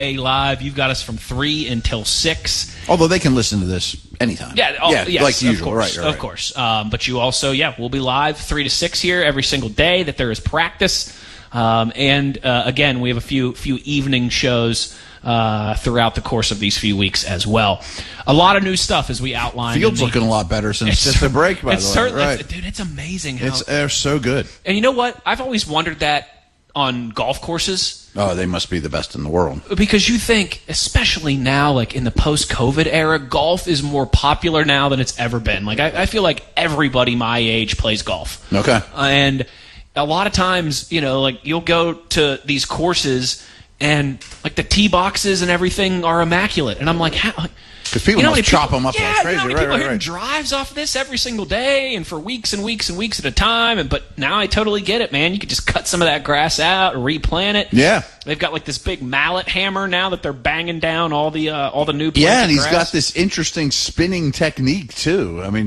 Live. You've got us from 3 until 6. Although they can listen to this anytime. Yes, like usual. Of course, right. Of course. But you also, we'll be live 3 to 6 here every single day that there is practice. Again, we have a few evening shows throughout the course of these few weeks as well. A lot of new stuff as we outlined. Field's looking a lot better since just a break, by the way. Right. Dude, it's amazing. They're so good. And you know what? I've always wondered that on golf courses. Oh, they must be the best in the world. Because you think, especially now, like in the post-COVID era, golf is more popular now than it's ever been. Like I feel like everybody my age plays golf. Okay. And a lot of times, like you'll go to these courses and like the tee boxes and everything are immaculate. And I'm like, how? Because people must chop them up like crazy. People are hitting drives off this every single day and for weeks and weeks and weeks at a time. But now I totally get it, man. You could just cut some of that grass out and replant it. Yeah. They've got like this big mallet hammer now that they're banging down all the new plants. Yeah, and he's got this interesting spinning technique too. I mean,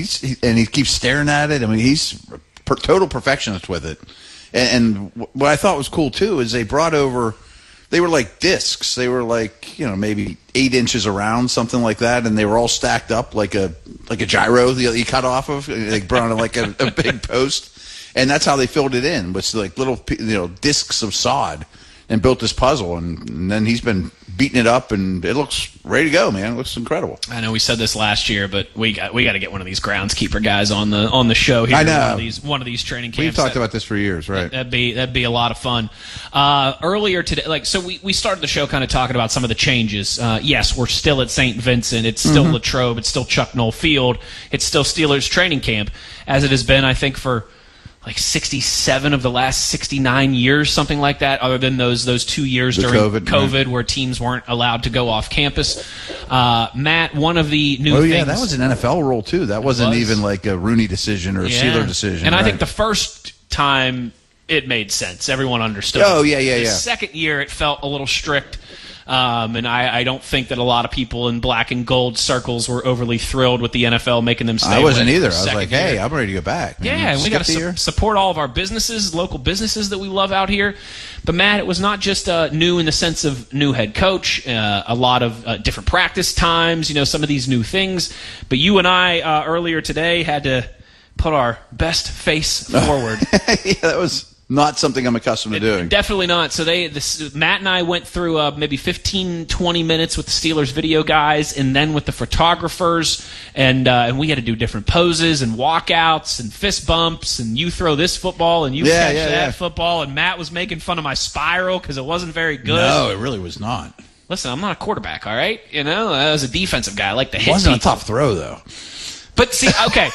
he keeps staring at it. I mean, he's total perfectionist with it. And what I thought was cool too is they brought over. They were like discs. They were like, maybe 8 inches around, something like that, and they were all stacked up like a gyro that you cut off of. They brought on like a big post, and that's how they filled it in with like little discs of sod, and built this puzzle. And then he's been beating it up, and it looks ready to go, man. It looks incredible. I know we said this last year, but we got to get one of these groundskeeper guys on the show here. I know. One of these training camps. We've talked about this for years, right? That'd be a lot of fun. Earlier today, we started the show kind of talking about some of the changes. Yes, we're still at St. Vincent. It's still Latrobe. It's still Chuck Noll Field. It's still Steelers training camp, as it has been, I think, for like 67 of the last 69 years, something like that, other than those 2 years during COVID where teams weren't allowed to go off campus. Matt, one of the new things... Oh, yeah, that was an NFL rule, too. That wasn't even like a Rooney decision or a Steeler decision. And I think the first time it made sense. Everyone understood. Oh, yeah. The second year, it felt a little strict. And I don't think that a lot of people in black and gold circles were overly thrilled with the NFL making them stay. I wasn't either. I was like, hey, I'm ready to go back. Yeah, and we got to support all of our businesses, local businesses that we love out here. But, Matt, it was not just new in the sense of new head coach, a lot of different practice times, some of these new things. But you and I earlier today had to put our best face forward. Yeah, that was... not something I'm accustomed to doing. Definitely not. So Matt and I went through maybe 15, 20 minutes with the Steelers video guys and then with the photographers, and we had to do different poses and walkouts and fist bumps, and you throw this football and you catch that football, and Matt was making fun of my spiral because it wasn't very good. No, it really was not. Listen, I'm not a quarterback, all right? I was a defensive guy. I like to hit people. It wasn't a tough throw, though. But see, okay,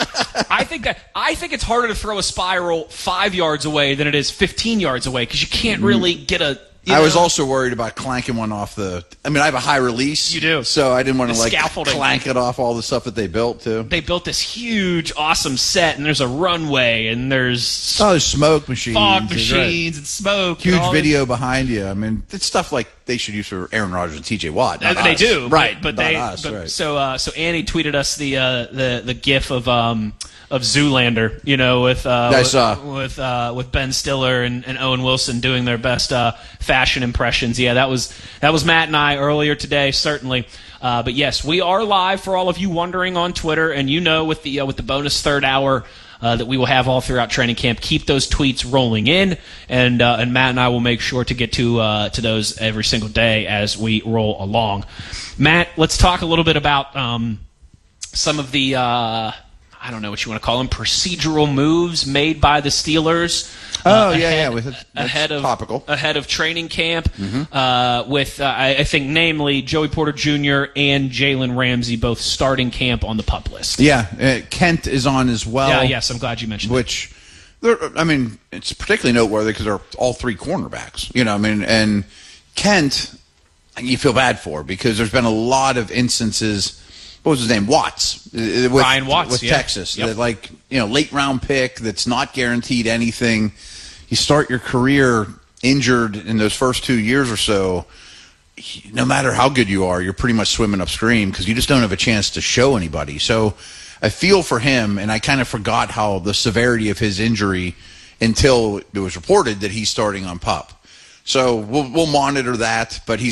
I think it's harder to throw a spiral 5 yards away than it is 15 yards away because you can't really get a. I was also worried about clanking one off the. I mean, I have a high release. You do. So I didn't want to scaffolding. Clank it off all the stuff that they built too. They built this huge, awesome set, and there's a runway, and there's smoke machines, fog machines, and smoke. Huge and video behind you. I mean, it's stuff like they should use for Aaron Rodgers and T.J. Watt. They do, right? But not us, right. So Annie tweeted us the GIF of Zoolander, with Ben Stiller and Owen Wilson doing their best fashion impressions. Yeah, that was Matt and I earlier today, certainly. But yes, we are live for all of you wondering on Twitter, and with the bonus third hour that we will have all throughout training camp. Keep those tweets rolling in, and Matt and I will make sure to get to those every single day as we roll along. Matt, let's talk a little bit about some of the I don't know what you want to call them, procedural moves made by the Steelers. Ahead of training camp, with I think namely Joey Porter Jr. and Jalen Ramsey both starting camp on the PUP list. Yeah, Kent is on as well. Yeah, yes, I'm glad you mentioned that. It's particularly noteworthy because they're all three cornerbacks. And Kent, you feel bad for because there's been a lot of instances. What was his name? Watts. Ryan Watts with Texas. Yep. Late round pick that's not guaranteed anything. You start your career injured in those first 2 years or so. No matter how good you are, you're pretty much swimming upstream because you just don't have a chance to show anybody. So I feel for him, and I kind of forgot how the severity of his injury until it was reported that he's starting on PUP. So we'll monitor that, but he's